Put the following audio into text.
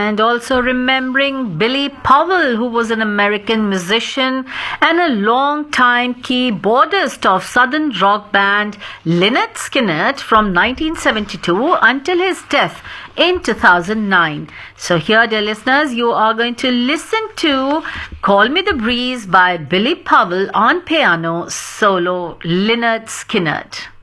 And also remembering Billy Powell, who was an American musician and a long-time keyboardist of southern rock band Lynyrd Skynyrd from 1972 until his death in 2009. So here, dear listeners, you are going to listen to Call Me the Breeze by Billy Powell on piano solo, Lynyrd Skynyrd.